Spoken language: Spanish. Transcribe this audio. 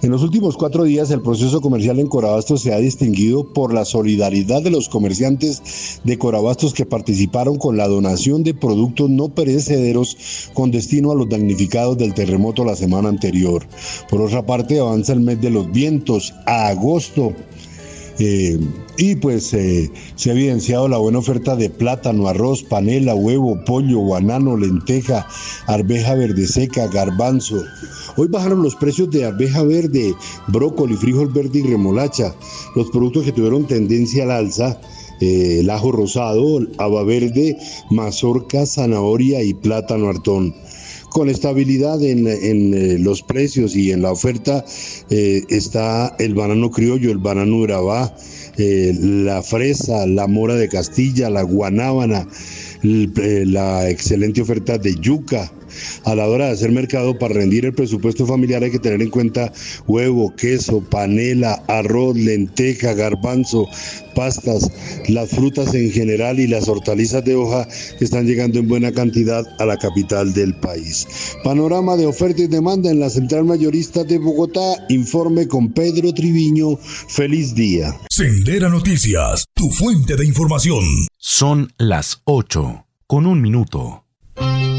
En los últimos 4 días, el proceso comercial en Corabastos se ha distinguido por la solidaridad de los comerciantes de Corabastos que participaron con la donación de productos no perecederos con destino a los damnificados del terremoto la semana anterior. Por otra parte, avanza el mes de los vientos a agosto. Se ha evidenciado la buena oferta de plátano, arroz, panela, huevo, pollo, banano, lenteja, arveja verde seca, garbanzo. Hoy bajaron los precios de arveja verde, brócoli, frijol verde y remolacha. Los productos que tuvieron tendencia al alza, el ajo rosado, haba verde, mazorca, zanahoria y plátano artón. Con estabilidad en los precios y en la oferta está el banano criollo, el banano Urabá, la fresa, la mora de Castilla, la guanábana, la excelente oferta de yuca. A la hora de hacer mercado para rendir el presupuesto familiar hay que tener en cuenta huevo, queso, panela, arroz, lenteja, garbanzo, pastas, las frutas en general y las hortalizas de hoja que están llegando en buena cantidad a la capital del país. Panorama de oferta y demanda en la Central Mayorista de Bogotá. Informe con Pedro Triviño. Feliz día. Sendera Noticias, tu fuente de información. Son las 8:01.